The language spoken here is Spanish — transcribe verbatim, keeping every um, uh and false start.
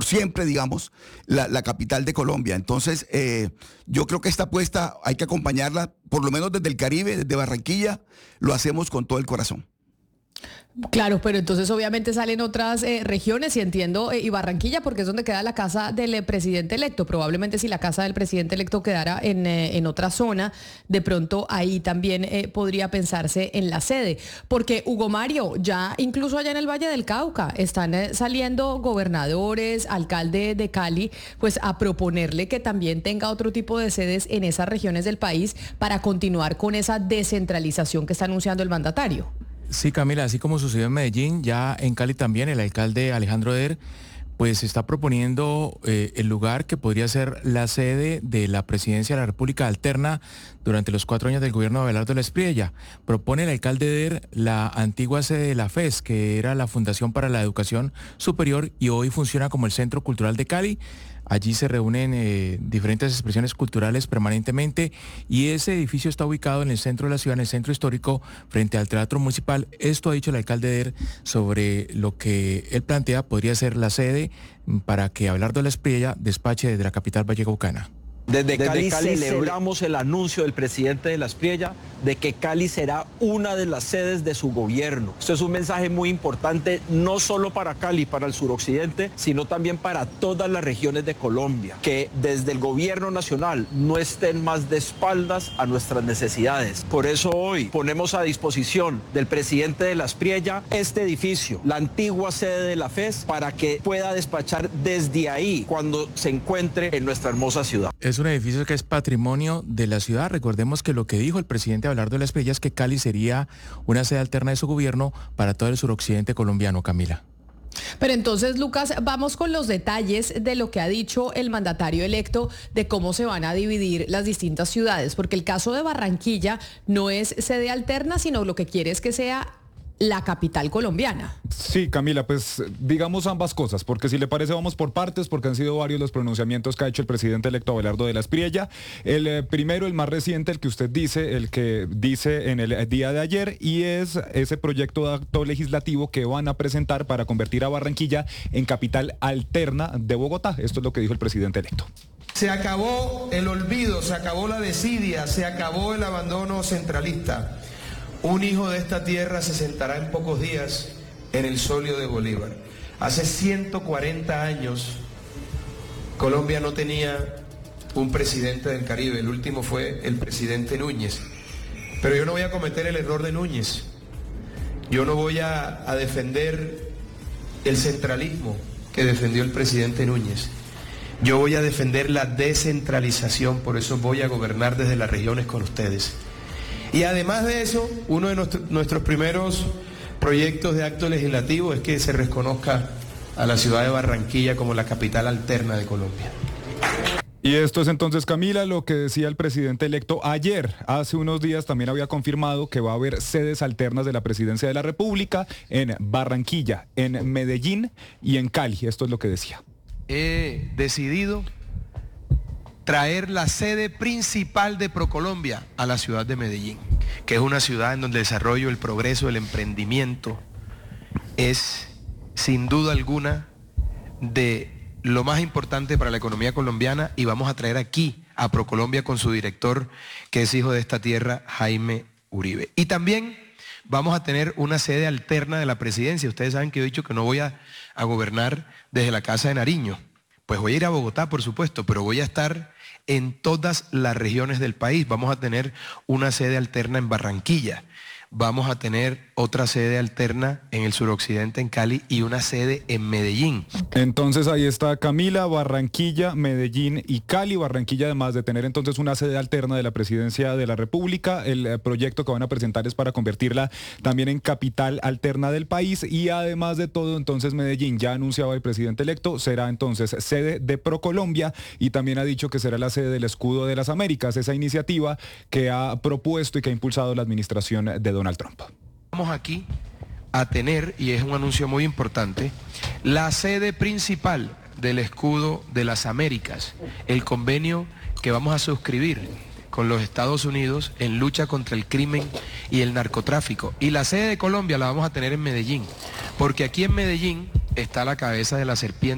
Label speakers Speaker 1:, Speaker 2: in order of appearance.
Speaker 1: siempre, digamos, la, la capital de Colombia. Entonces, eh, yo creo que esta apuesta hay que acompañarla, por lo menos desde el Caribe, desde Barranquilla, lo hacemos con todo el corazón.
Speaker 2: Claro, pero entonces obviamente salen otras eh, regiones y entiendo, eh, y Barranquilla, porque es donde queda la casa del eh, presidente electo. Probablemente si la casa del presidente electo quedara en, eh, en otra zona, de pronto ahí también eh, podría pensarse en la sede. Porque Hugo Mario, ya incluso allá en el Valle del Cauca están eh, saliendo gobernadores, alcalde de Cali, pues a proponerle que también tenga otro tipo de sedes en esas regiones del país para continuar con esa descentralización que está anunciando el mandatario.
Speaker 3: Sí, Camila, así como sucedió en Medellín, ya en Cali también el alcalde Alejandro Der pues está proponiendo eh, el lugar que podría ser la sede de la presidencia de la República alterna durante los cuatro años del gobierno de Abelardo Espriella. Propone el alcalde Der la antigua sede de la F E S, que era la Fundación para la Educación Superior y hoy funciona como el Centro Cultural de Cali. Allí se reúnen eh, diferentes expresiones culturales permanentemente y ese edificio está ubicado en el centro de la ciudad, en el centro histórico, frente al Teatro Municipal. Esto ha dicho el alcalde Der sobre lo que él plantea podría ser la sede para que Abelardo Espriella despache desde la capital vallecaucana.
Speaker 4: Desde Cali, Desde Cali celebramos el anuncio del presidente de la Espriella de que Cali será una de las sedes de su gobierno. Esto es un mensaje muy importante, no solo para Cali, para el suroccidente, sino también para todas las regiones de Colombia, que desde el gobierno nacional no estén más de espaldas a nuestras necesidades. Por eso hoy ponemos a disposición del presidente de la Espriella este edificio, la antigua sede de la F E S, para que pueda despachar desde ahí cuando se encuentre en nuestra hermosa ciudad.
Speaker 3: Es un edificio que es patrimonio de la ciudad. Recordemos que lo que dijo el presidente Abelardo Espriella es que Cali sería una sede alterna de su gobierno para todo el suroccidente colombiano, Camila.
Speaker 2: Pero entonces, Lucas, vamos con los detalles de lo que ha dicho el mandatario electo de cómo se van a dividir las distintas ciudades, porque el caso de Barranquilla no es sede alterna, sino lo que quiere es que sea la capital colombiana.
Speaker 5: Sí, Camila, pues digamos ambas cosas, porque si le parece vamos por partes, porque han sido varios los pronunciamientos que ha hecho el presidente electo Abelardo Espriella. El eh, primero, el más reciente, el que usted dice, el que dice en el día de ayer, y es ese proyecto de acto legislativo que van a presentar para convertir a Barranquilla en capital alterna de Bogotá. Esto es lo que dijo el presidente electo.
Speaker 6: Se acabó el olvido, se acabó la desidia, se acabó el abandono centralista. Un hijo de esta tierra se sentará en pocos días en el solio de Bolívar. Hace ciento cuarenta años Colombia no tenía un presidente del Caribe, el último fue el presidente Núñez. Pero yo no voy a cometer el error de Núñez. Yo no voy a, a defender el centralismo que defendió el presidente Núñez. Yo voy a defender la descentralización, por eso voy a gobernar desde las regiones con ustedes. Y además de eso, uno de nuestro, nuestros primeros proyectos de acto legislativo es que se reconozca a la ciudad de Barranquilla como la capital alterna de Colombia.
Speaker 5: Y esto es entonces, Camila, lo que decía el presidente electo ayer. Hace unos días también había confirmado que va a haber sedes alternas de la presidencia de la República en Barranquilla, en Medellín y en Cali. Esto es lo que decía.
Speaker 7: He decidido traer la sede principal de Procolombia a la ciudad de Medellín, que es una ciudad en donde el desarrollo, el progreso, el emprendimiento es sin duda alguna de lo más importante para la economía colombiana, y vamos a traer aquí a Procolombia con su director, que es hijo de esta tierra, Jaime Uribe. Y también vamos a tener una sede alterna de la presidencia. Ustedes saben que yo he dicho que no voy a, a gobernar desde la Casa de Nariño. Pues voy a ir a Bogotá, por supuesto, pero voy a estar en todas las regiones del país. Vamos a tener una sede alterna en Barranquilla, vamos a tener otra sede alterna en el suroccidente, en Cali, y una sede en Medellín.
Speaker 5: Entonces ahí está, Camila, Barranquilla, Medellín y Cali. Barranquilla, además de tener entonces una sede alterna de la presidencia de la República, el eh, proyecto que van a presentar es para convertirla también en capital alterna del país, y además de todo, entonces Medellín, ya anunciaba el presidente electo, será entonces sede de Procolombia, y también ha dicho que será la sede del Escudo de las Américas, esa iniciativa que ha propuesto y que ha impulsado la administración de Donald Trump.
Speaker 7: Vamos aquí a tener, y es un anuncio muy importante, la sede principal del Escudo de las Américas, el convenio que vamos a suscribir con los Estados Unidos en lucha contra el crimen y el narcotráfico. Y la sede de Colombia la vamos a tener en Medellín, porque aquí en Medellín está la cabeza de la serpiente.